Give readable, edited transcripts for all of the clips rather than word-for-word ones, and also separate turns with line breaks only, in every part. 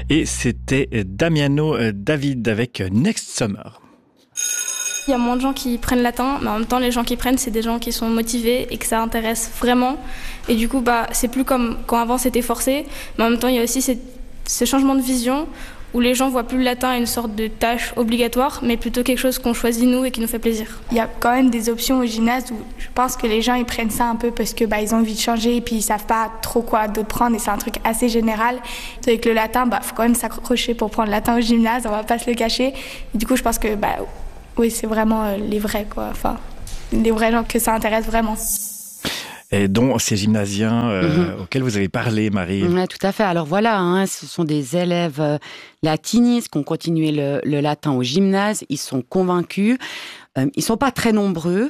Et c'était Damiano David avec Next Summer.
Il y a moins de gens qui prennent latin, mais en même temps, les gens qui prennent, c'est des gens qui sont motivés et que ça intéresse vraiment. Et du coup, c'est plus comme quand avant c'était forcé, mais en même temps, il y a aussi ce changement de vision où les gens voient plus le latin à une sorte de tâche obligatoire, mais plutôt quelque chose qu'on choisit nous et qui nous fait plaisir.
Il y a quand même des options au gymnase où je pense que les gens ils prennent ça un peu parce que ils ont envie de changer et puis ils savent pas trop quoi d'autre prendre et c'est un truc assez général. Avec le latin, faut quand même s'accrocher pour prendre le latin au gymnase, on va pas se le cacher. Et du coup, je pense que oui, c'est vraiment les vrais quoi. Enfin, les vrais gens que ça intéresse vraiment.
Et dont ces gymnasiens auxquels vous avez parlé, Marie.
Oui, tout à fait. Alors voilà, ce sont des élèves latinistes qui ont continué le latin au gymnase. Ils sont convaincus. Ils sont pas très nombreux.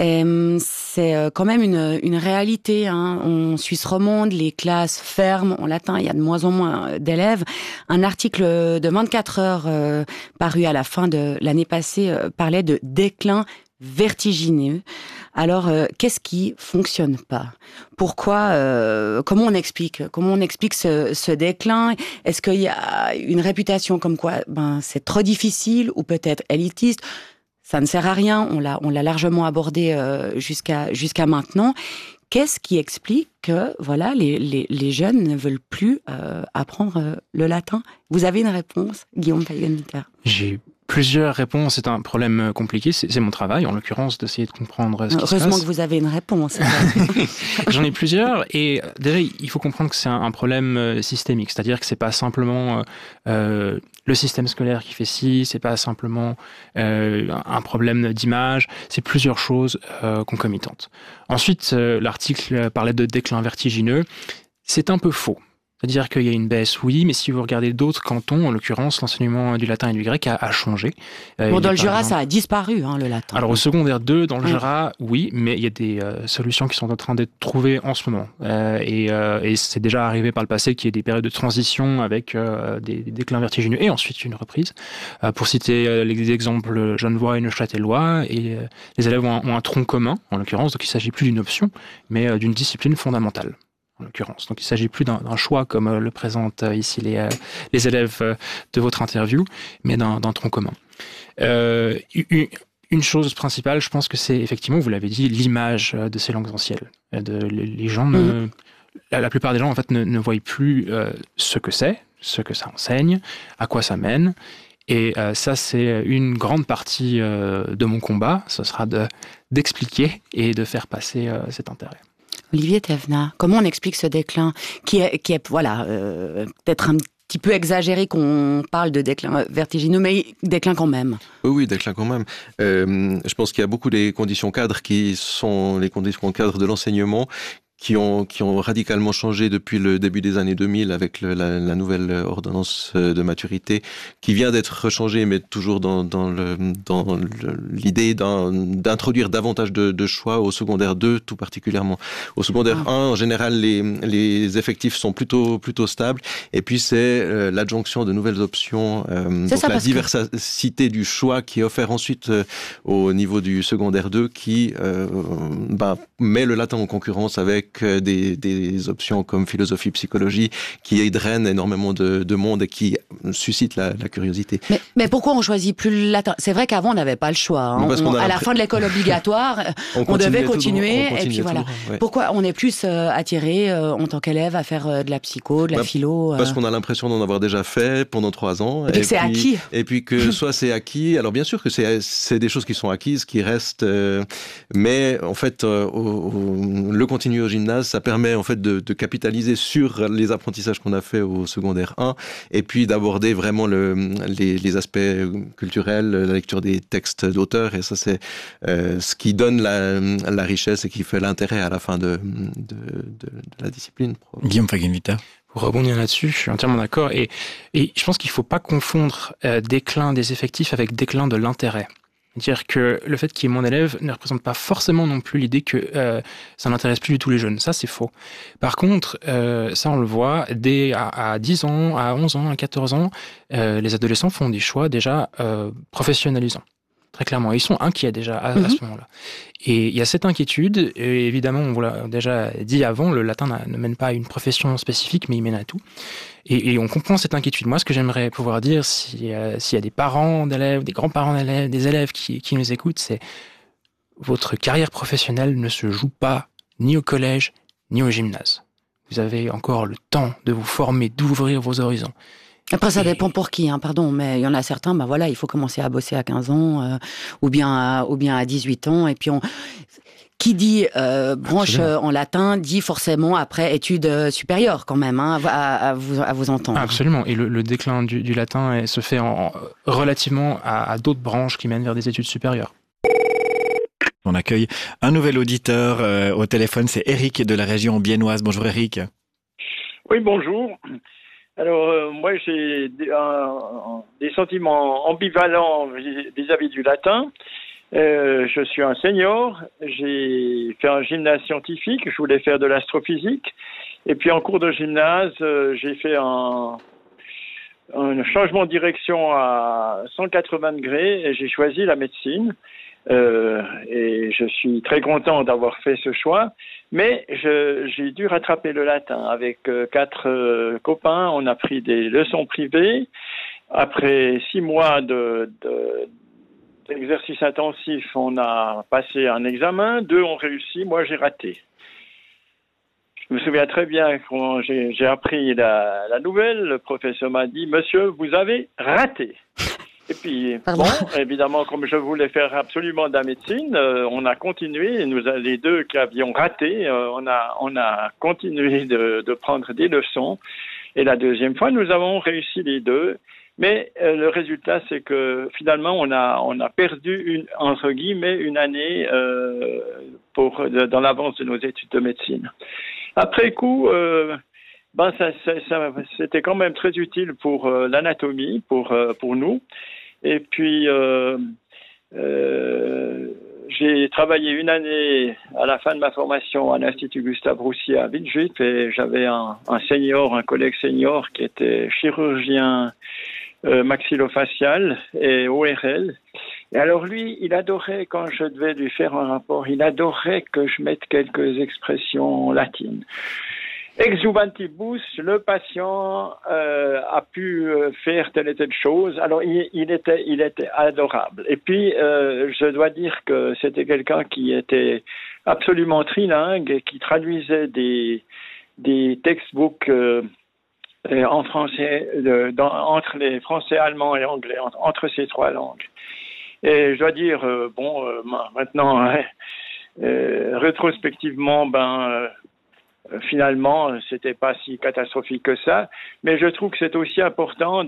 C'est quand même une réalité. En Suisse romande, les classes ferment en latin. Il y a de moins en moins d'élèves. Un article de 24 heures paru à la fin de l'année passée parlait de déclin vertigineux. Alors, qu'est-ce qui fonctionne pas ? Pourquoi comment on explique ce déclin ? Est-ce qu'il y a une réputation comme quoi c'est trop difficile ou peut-être élitiste ? Ça ne sert à rien, on l'a largement abordé jusqu'à maintenant. Qu'est-ce qui explique que les jeunes ne veulent plus apprendre le latin ? Vous avez une réponse, Guillaume Feigenwinter ?
J'ai plusieurs réponses. C'est un problème compliqué. C'est mon travail, en l'occurrence, d'essayer de comprendre ce qui se passe.
Heureusement que vous avez une réponse.
J'en ai plusieurs. Et déjà, il faut comprendre que c'est un problème systémique. C'est-à-dire que c'est pas simplement le système scolaire qui fait ci, c'est pas simplement un problème d'image. C'est plusieurs choses concomitantes. Ensuite, l'article parlait de déclin vertigineux. C'est un peu faux. C'est-à-dire qu'il y a une baisse, oui, mais si vous regardez d'autres cantons, en l'occurrence, l'enseignement du latin et du grec a changé.
Dans le Jura, ça a disparu, le latin.
Alors, au secondaire 2, dans le Jura, oui, mais il y a des solutions qui sont en train d'être trouvées en ce moment. Et c'est déjà arrivé par le passé qu'il y ait des périodes de transition avec des déclins vertigineux et ensuite une reprise. Pour citer les exemples genevois et neuchâtelois, et les élèves ont un tronc commun, en l'occurrence, donc il ne s'agit plus d'une option, mais d'une discipline fondamentale. En l'occurrence. Donc il ne s'agit plus d'un choix comme le présentent ici les élèves de votre interview, mais d'un tronc commun. Une chose principale, je pense que c'est effectivement, vous l'avez dit, l'image de ces langues anciennes. Les gens, la plupart des gens en fait ne voient plus ce que c'est, ce que ça enseigne, à quoi ça mène. Et ça, c'est une grande partie de mon combat. Ce sera d'expliquer et de faire passer cet intérêt.
Olivier Thévenard, comment on explique ce déclin qui est peut-être un petit peu exagéré qu'on parle de déclin vertigineux, mais déclin quand même.
Oui, déclin quand même. Je pense qu'il y a beaucoup des conditions cadres qui sont les conditions cadres de l'enseignement qui ont radicalement changé depuis le début des années 2000 avec la nouvelle ordonnance de maturité qui vient d'être rechangée, mais toujours dans l'idée d'introduire davantage de choix au secondaire 2 tout particulièrement. Au secondaire 1, en général, les effectifs sont plutôt stables, et puis c'est l'adjonction de nouvelles options, donc la diversité du choix qui est offert ensuite au niveau du secondaire 2 qui met le latin en concurrence avec des options comme philosophie, psychologie, qui drainent énormément de monde et qui suscitent la curiosité.
Mais pourquoi on choisit plus le latin ? C'est vrai qu'avant, on n'avait pas le choix. À la fin de l'école obligatoire, on devait continuer. Et puis voilà. Ouais. Pourquoi on est plus attiré en tant qu'élève à faire de la psycho, de la philo
Parce qu'on a l'impression d'en avoir déjà fait pendant 3 ans.
Et puis que c'est acquis.
Et puis que soit c'est acquis. Alors bien sûr que c'est des choses qui sont acquises, qui restent. Mais en fait, le continuer au gymnase, ça permet en fait de capitaliser sur les apprentissages qu'on a fait au secondaire 1 et puis d'aborder vraiment les aspects culturels, la lecture des textes d'auteurs, et ça c'est ce qui donne la richesse et qui fait l'intérêt à la fin de la discipline.
Guillaume Feigenwinter.
Pour rebondir là-dessus, je suis entièrement d'accord, et je pense qu'il ne faut pas confondre déclin des effectifs avec déclin de l'intérêt. C'est-à-dire que le fait qu'il y ait moins d'élèves ne représente pas forcément non plus l'idée que ça n'intéresse plus du tout les jeunes. Ça, c'est faux. Par contre, ça, on le voit, dès à 10 ans, à 11 ans, à 14 ans, les adolescents font des choix déjà professionnalisants. très clairement. Ils sont inquiets déjà à ce moment-là. Et il y a cette inquiétude, et évidemment, on vous l'a déjà dit avant, le latin ne mène pas à une profession spécifique, mais il mène à tout. Et on comprend cette inquiétude. Moi, ce que j'aimerais pouvoir dire, s'il y a des parents d'élèves, des grands-parents d'élèves, des élèves qui nous écoutent, c'est votre carrière professionnelle ne se joue pas ni au collège, ni au gymnase. Vous avez encore le temps de vous former, d'ouvrir vos horizons.
Après, ça dépend pour qui, pardon, mais il y en a certains, il faut commencer à bosser à 15 ans, ou bien à 18 ans, et puis qui dit branche en latin, dit forcément après études supérieures quand même, à vous entendre.
Absolument, et le déclin du latin se fait relativement à d'autres branches qui mènent vers des études supérieures.
On accueille un nouvel auditeur au téléphone, c'est Eric de la région biennoise. Bonjour Eric.
Oui, bonjour. Alors, moi, j'ai des sentiments ambivalents vis-à-vis du latin. Je suis un senior, j'ai fait un gymnase scientifique, je voulais faire de l'astrophysique. Et puis, en cours de gymnase, j'ai fait un changement de direction à 180 degrés et j'ai choisi la médecine. Et je suis très content d'avoir fait ce choix, mais j'ai dû rattraper le latin avec 4 copains. On a pris des leçons privées. Après 6 mois d'exercice intensif, on a passé un examen. 2 ont réussi, moi j'ai raté. Je me souviens très bien quand j'ai appris la nouvelle, le professeur m'a dit « Monsieur, vous avez raté ». Et puis, évidemment, comme je voulais faire absolument de la médecine, on a continué. Nous, les 2 qui avions raté, on a continué de prendre des leçons. Et la deuxième fois, nous avons réussi les 2. Mais le résultat, c'est que finalement, on a perdu entre guillemets une année dans l'avance de nos études de médecine. Après coup, c'était quand même très utile pour l'anatomie, pour nous. Et puis, j'ai travaillé une année à la fin de ma formation à l'Institut Gustave Roussy à Villejuif et j'avais un collègue senior qui était chirurgien maxillofacial et ORL. Et alors lui, il adorait, quand je devais lui faire un rapport, il adorait que je mette quelques expressions latines. Exjuvantibus, le patient a pu faire telle et telle chose. Alors, il était adorable. Et puis, je dois dire que c'était quelqu'un qui était absolument trilingue et qui traduisait des textbooks en français, entre les français, allemand et anglais, entre ces 3 langues. Et je dois dire, maintenant, rétrospectivement, finalement, c'était pas si catastrophique que ça, mais je trouve que c'est aussi important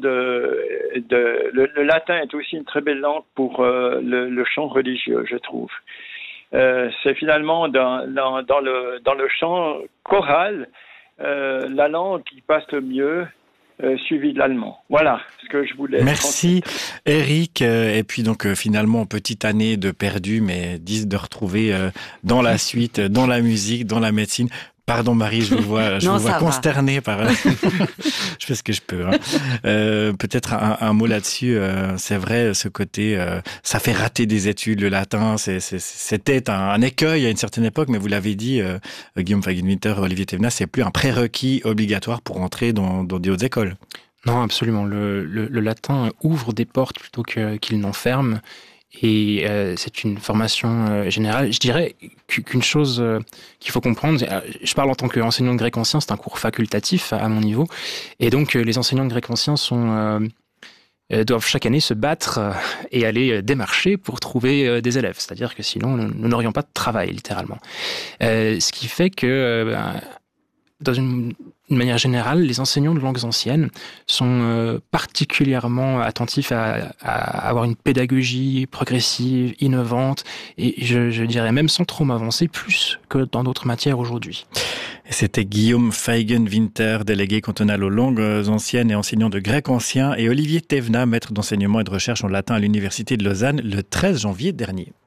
le latin est aussi une très belle langue pour le chant religieux, je trouve. C'est finalement dans le chant choral la langue qui passe le mieux, suivi de l'allemand. Voilà ce que je voulais.
Merci Eric. Et puis donc finalement, petite année de perdu, mais 10 de retrouver dans la suite, dans la musique, dans la médecine. Pardon Marie, je vous vois consterné par... Je fais ce que je peux. Peut-être un mot là-dessus. C'est vrai, ce côté, ça fait rater des études, le latin. C'était un écueil à une certaine époque, mais vous l'avez dit, Guillaume Fagenwinter, Olivier Thévenin, c'est plus un prérequis obligatoire pour entrer dans des hautes écoles.
Non, absolument. Le latin ouvre des portes plutôt qu'il n'enferme. Et c'est une formation générale. Je dirais qu'une chose qu'il faut comprendre, je parle en tant qu'enseignant de grec ancien, c'est un cours facultatif à mon niveau, et donc les enseignants de grec ancien doivent chaque année se battre et aller démarcher pour trouver des élèves. C'est-à-dire que sinon, nous n'aurions pas de travail, littéralement. Ce qui fait que, dans une manière générale, les enseignants de langues anciennes sont particulièrement attentifs à avoir une pédagogie progressive, innovante, et je dirais même sans trop m'avancer, plus que dans d'autres matières aujourd'hui.
C'était Guillaume Fagenwinter, délégué cantonal aux langues anciennes et enseignant de grec ancien, et Olivier Thévenin, maître d'enseignement et de recherche en latin à l'Université de Lausanne, le 13 janvier dernier.